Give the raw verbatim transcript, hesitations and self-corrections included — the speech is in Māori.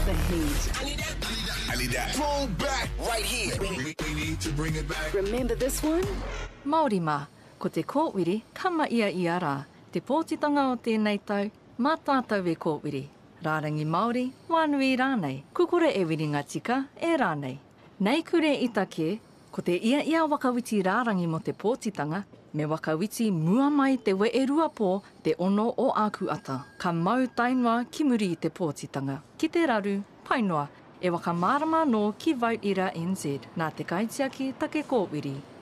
the heat. I need that. I need that. Throwback right here. We, we, we need to bring it back. Remember this one? Māori mā, ko te kōwiri kama ia i ara, te pōtitanga o tēnei tau, mā tātou e kōwiri. Rārangi Māori, wānui rānei, kukore e wiringa tika e rānei. Nei kure i take, ko te ia ia wakawiti rārangi mo te pōtitanga, me wakawiti mua mai te we e rua pō te ono o āku ata. Ka mau tainua ki muri i te pōtitanga. Ki te raru, painoa, e waka marama no ki Vote Ira N Z, nā te kaitiaki take kōwiri.